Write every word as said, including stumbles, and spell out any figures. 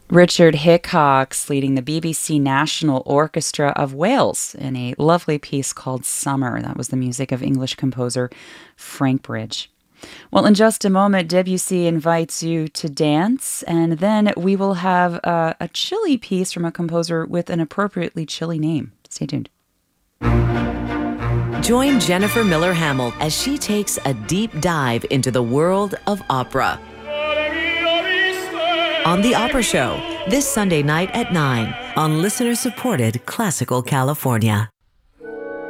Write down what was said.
Richard Hickox leading the B B C National Orchestra of Wales in a lovely piece called Summer. That was the music of English composer Frank Bridge. Well, in just a moment, Debussy invites you to dance, and then we will have a, a chilly piece from a composer with an appropriately chilly name. Stay tuned. Join Jennifer Miller Hamill as she takes a deep dive into the world of opera on The Opera Show this Sunday night at nine on listener-supported Classical California.